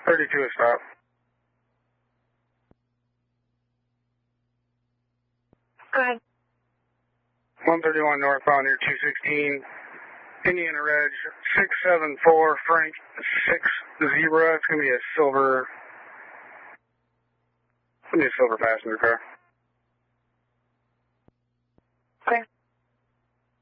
32 is stop. Go ahead. 131 northbound near 216. Indiana Reg 674 Frank 60. It's going to be a silver passenger car.